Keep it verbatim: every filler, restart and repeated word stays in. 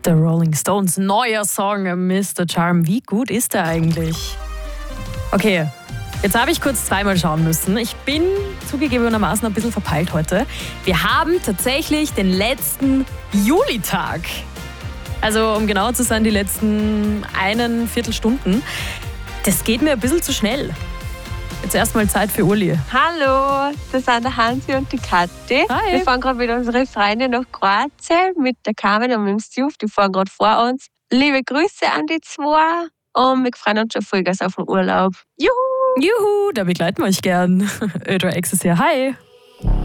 The Rolling Stones, neuer Song, Mister Charm. Wie gut ist der eigentlich? Okay, jetzt habe ich kurz zweimal schauen müssen. Ich bin zugegebenermaßen ein bisschen verpeilt heute. Wir haben tatsächlich den letzten Julitag. Also um genauer zu sein, die letzten einen Viertelstunden. Das geht mir ein bisschen zu schnell. Jetzt erstmal Zeit für Uli. Hallo, das sind der Hansi und die Kathi. Hi. Wir fahren gerade mit unseren Freunden nach Kroatien, mit der Carmen und mit dem Steve. Die fahren gerade vor uns. Liebe Grüße an die zwei und wir freuen uns schon vollgas auf den Urlaub. Juhu! Juhu, da begleiten wir euch gern. Ödra X ist hier. Hi.